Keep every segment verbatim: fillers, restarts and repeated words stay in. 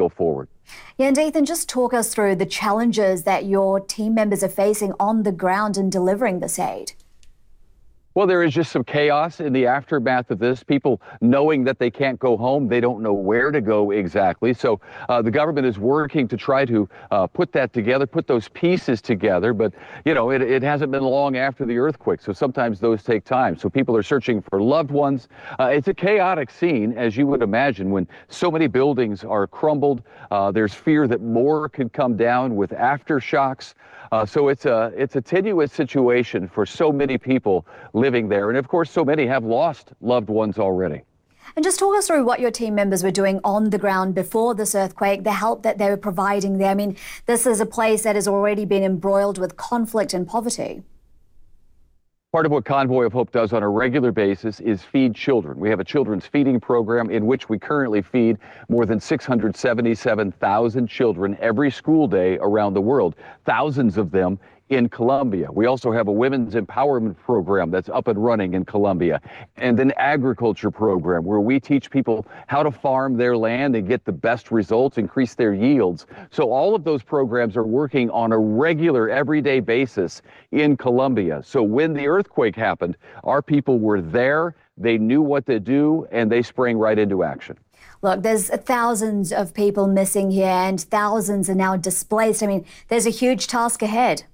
go forward. Yeah, and Ethan, just talk us through the challenges that your team members are facing on the ground in delivering this aid. Well, there is just some chaos in the aftermath of this. People knowing that they can't go home, they don't know where to go exactly. So uh, the government is working to try to uh, put that together, put those pieces together. But, you know, it, it hasn't been long after the earthquake, so sometimes those take time. So people are searching for loved ones. Uh, it's a chaotic scene, as you would imagine, when so many buildings are crumbled. Uh, there's fear that more could come down with aftershocks. Uh, so it's a, it's a tenuous situation for so many people living there. And of course, so many have lost loved ones already. And just talk us through what your team members were doing on the ground before this earthquake, the help that they were providing there. I mean, this is a place that has already been embroiled with conflict and poverty. Part of what Convoy of Hope does on a regular basis is feed children. We have a children's feeding program in which we currently feed more than six hundred seventy-seven thousand children every school day around the world, thousands of them in Colombia. We also have a women's empowerment program that's up and running in Colombia, and an agriculture program where we teach people how to farm their land and get the best results, increase their yields. So all of those programs are working on a regular, everyday basis in Colombia. So when the earthquake happened, our people were there, they knew what to do, and they sprang right into action. Look, there's thousands of people missing here and thousands are now displaced. I mean, there's a huge task ahead.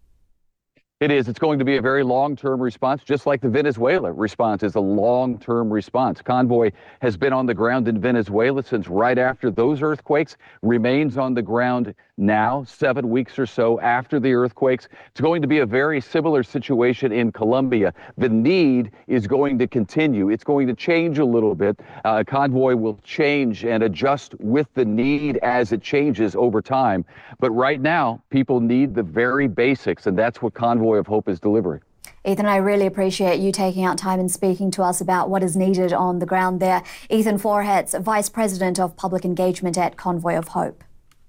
It is. It's going to be a very long-term response, just like the Venezuela response is a long-term response. Convoy has been on the ground in Venezuela since right after those earthquakes, remains on the ground now, seven weeks or so after the earthquakes. It's going to be a very similar situation in Colombia. The need is going to continue. It's going to change a little bit. Uh, Convoy will change and adjust with the need as it changes over time. But right now, people need the very basics, and that's what Convoy of Hope is delivering. Ethan, I really appreciate you taking out time and speaking to us about what is needed on the ground there. Ethan Forhetz, Vice President of Public Engagement at Convoy of Hope.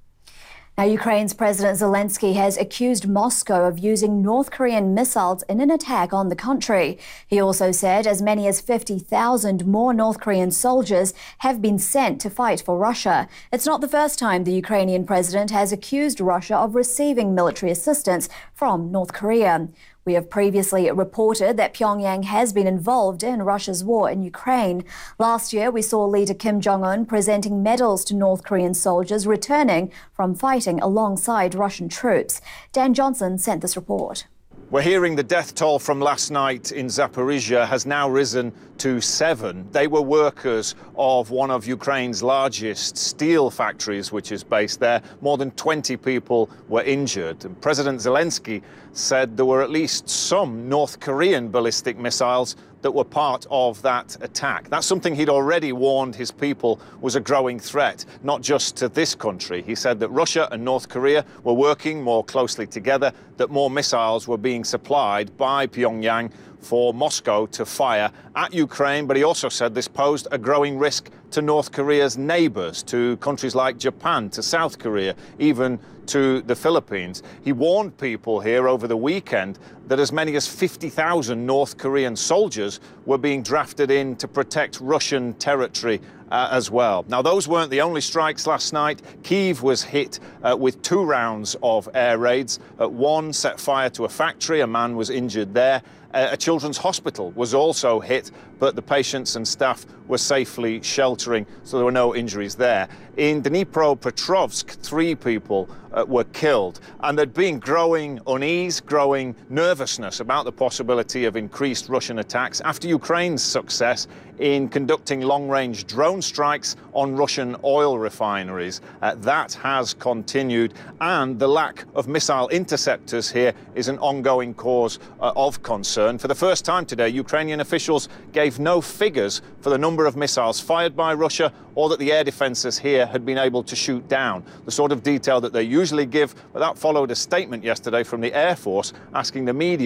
Now, Ukraine's President Zelensky has accused Moscow of using North Korean missiles in an attack on the country. He also said as many as fifty thousand more North Korean soldiers have been sent to fight for Russia. It's not the first time the Ukrainian president has accused Russia of receiving military assistance from North Korea. We have previously reported that Pyongyang has been involved in Russia's war in Ukraine. Last year, we saw leader Kim Jong-un presenting medals to North Korean soldiers returning from fighting alongside Russian troops. Dan Johnson sent this report. We're hearing the death toll from last night in Zaporizhia has now risen to seven. They were workers of one of Ukraine's largest steel factories, which is based there. More than twenty people were injured. And President Zelensky said there were at least some North Korean ballistic missiles that were part of that attack. That's something he'd already warned his people was a growing threat, not just to this country. He said that Russia and North Korea were working more closely together, that more missiles were being supplied by Pyongyang for Moscow to fire at Ukraine, but he also said this posed a growing risk to North Korea's neighbors, to countries like Japan, to South Korea, even to the Philippines. He warned people here over the weekend that as many as fifty thousand North Korean soldiers were being drafted in to protect Russian territory uh, as well. Now, those weren't the only strikes last night. Kyiv was hit uh, with two rounds of air raids. Uh, one set fire to a factory. A man was injured there. Uh, a children's hospital was also hit, but the patients and staff were safely sheltering, so there were no injuries there. In Dnipropetrovsk, three people uh, were killed, and there'd been growing unease, growing nervousness about the possibility of increased Russian attacks after Ukraine's success in conducting long-range drone strikes on Russian oil refineries. Uh, that has continued, and the lack of missile interceptors here is an ongoing cause uh, of concern. For the first time today, Ukrainian officials gave no figures for the number of missiles fired by Russia or that the air defenses here had been able to shoot down, the sort of detail that they usually give, but that followed a statement yesterday from the Air Force asking the media